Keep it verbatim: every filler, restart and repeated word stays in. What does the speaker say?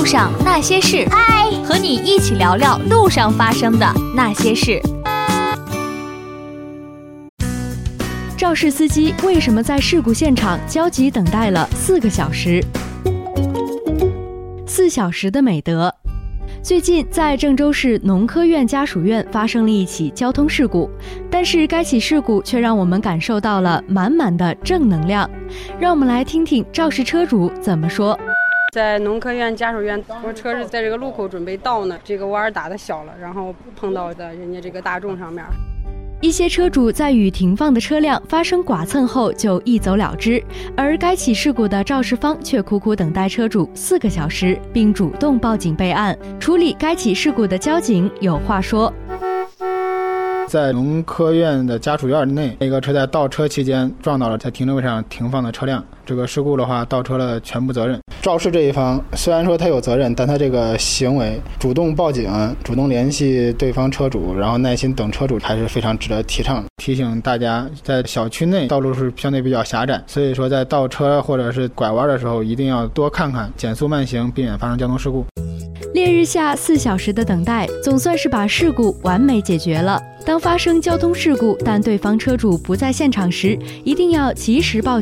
路上那些事，嗨，和你一起聊聊路上发生的那些事。肇事司机为什么在事故现场焦急等待了四个小时？四小时的美德。最近在郑州市农科院家属院发生了一起交通事故，但是该起事故却让我们感受到了满满的正能量。让我们来听听肇事车主怎么说。 在农科院家属院，我车是在这个路口准备倒呢，这个弯打的小了，然后碰到的人家这个大众上面。 一些车主在与停放的车辆发生剐蹭后就一走了之，而该起事故的肇事方却苦苦等待车主四个小时，并主动报警备案。处理该起事故的交警有话说。 在农科院的家属院内，一个车在倒车期间撞到了在停车位上停放的车辆，这个事故的话倒车了全部责任。肇事这一方虽然说他有责任，但他这个行为主动报警，主动联系对方车主，然后耐心等车主，还是非常值得提倡。提醒大家，在小区内道路是相对比较狭窄，所以说在倒车或者是拐弯的时候一定要多看看，减速慢行，避免发生交通事故。 烈日下四小时的等待，总算是把事故完美解决了。当发生交通事故，但对方车主不在现场时，一定要及时报